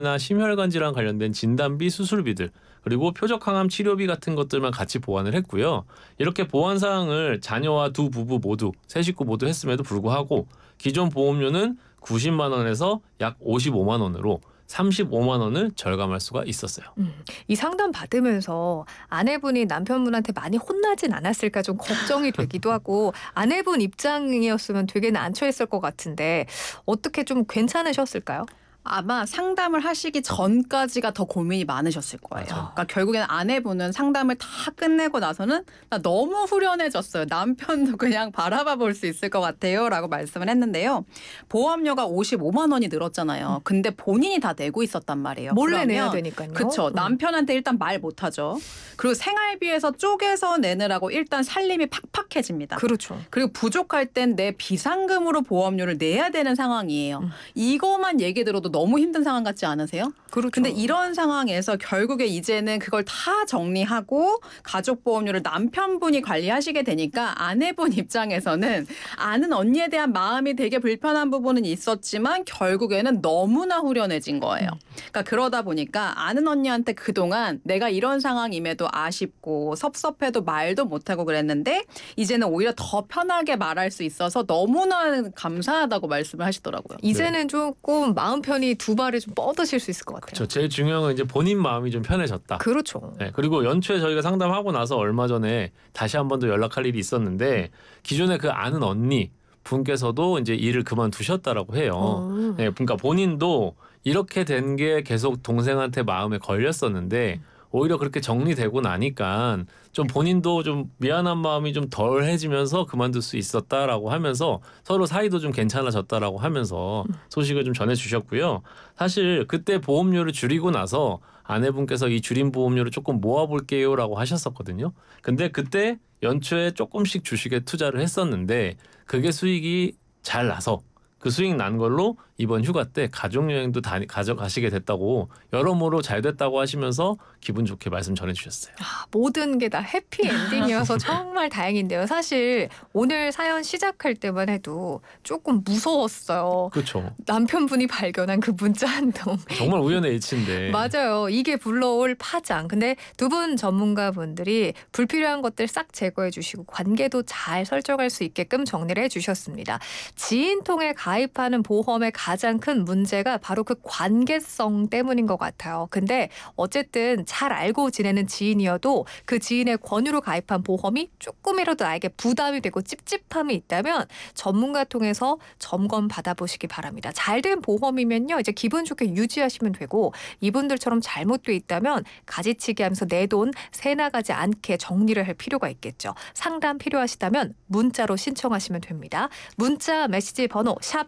나 심혈관 질환 관련된 진단비, 수술비들, 그리고 표적항암 치료비 같은 것들만 같이 보완을 했고요. 이렇게 보완 사항을 자녀와 두 부부 모두, 세 식구 모두 했음에도 불구하고 기존 보험료는 90만 원에서 약 55만 원으로 35만 원을 절감할 수가 있었어요. 이 상담 받으면서 아내분이 남편분한테 많이 혼나진 않았을까 좀 걱정이 되기도 하고 아내분 입장이었으면 되게 난처했을 것 같은데 어떻게 좀 괜찮으셨을까요? 아마 상담을 하시기 전까지가 더 고민이 많으셨을 거예요. 맞아요. 그러니까 결국에는 아내분은 상담을 다 끝내고 나서는 나 너무 후련해졌어요. 남편도 그냥 바라봐 볼 수 있을 것 같아요. 라고 말씀을 했는데요. 보험료가 55만 원이 늘었잖아요. 근데 본인이 다 내고 있었단 말이에요. 몰래 내야 되니까요. 그렇죠. 남편한테 일단 말 못하죠. 그리고 생활비에서 쪼개서 내느라고 일단 살림이 팍팍해집니다. 그렇죠. 그리고 부족할 땐 내 비상금으로 보험료를 내야 되는 상황이에요. 이거만 얘기 들어도 너무 힘든 상황 같지 않으세요? 그렇죠. 근데 이런 상황에서 결국에 이제는 그걸 다 정리하고 가족보험료를 남편분이 관리하시게 되니까 아내분 입장에서는 아는 언니에 대한 마음이 되게 불편한 부분은 있었지만 결국에는 너무나 후련해진 거예요. 그러니까 그러다 보니까 아는 언니한테 그동안 내가 이런 상황임에도 아쉽고 섭섭해도 말도 못하고 그랬는데 이제는 오히려 더 편하게 말할 수 있어서 너무나 감사하다고 말씀을 하시더라고요. 이제는 조금 마음 편히 두 발을 좀 뻗으실 수 있을 것 같아요. 그렇죠. 제일 중요한 건 이제 본인 마음이 좀 편해졌다. 그렇죠. 네, 그리고 연초에 저희가 상담하고 나서 얼마 전에 다시 한 번 더 연락할 일이 있었는데 기존에 그 아는 언니 분께서도 이제 일을 그만두셨다라고 해요. 네, 그러니까 본인도 이렇게 된 게 계속 동생한테 마음에 걸렸었는데 오히려 그렇게 정리되고 나니까 좀 본인도 좀 미안한 마음이 좀 덜해지면서 그만둘 수 있었다라고 하면서 서로 사이도 좀 괜찮아졌다라고 하면서 소식을 좀 전해주셨고요. 사실 그때 보험료를 줄이고 나서 아내분께서 이 줄인 보험료를 조금 모아볼게요라고 하셨었거든요. 근데 그때 연초에 조금씩 주식에 투자를 했었는데 그게 수익이 잘 나서 그 수익 난 걸로 이번 휴가 때 가족여행도 가져가시게 됐다고 여러모로 잘 됐다고 하시면서 기분 좋게 말씀 전해주셨어요. 모든 게 다 해피엔딩이어서 정말 다행인데요. 사실 오늘 사연 시작할 때만 해도 조금 무서웠어요. 그렇죠. 남편분이 발견한 그 문자 한 통. 정말 우연의 일치인데. 맞아요. 이게 불러올 파장. 근데 두 분 전문가분들이 불필요한 것들 싹 제거해 주시고 관계도 잘 설정할 수 있게끔 정리를 해 주셨습니다. 지인 통해 가입하는 보험의 가장 큰 문제가 바로 그 관계성 때문인 것 같아요. 근데 어쨌든 잘 알고 지내는 지인이어도 그 지인의 권유로 가입한 보험이 조금이라도 나에게 부담이 되고 찝찝함이 있다면 전문가 통해서 점검 받아보시기 바랍니다. 잘된 보험이면요. 이제 기분 좋게 유지하시면 되고 이분들처럼 잘못돼 있다면 가지치기 하면서 내 돈 새 나가지 않게 정리를 할 필요가 있겠죠. 상담 필요하시다면 문자로 신청하시면 됩니다. 문자 메시지 번호 샵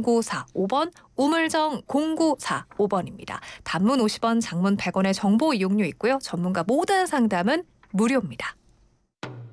0945번 우물정 0945번입니다. 단문 50원, 장문 100원의 정보 이용료 있고요. 전문가 모든 상담은 무료입니다.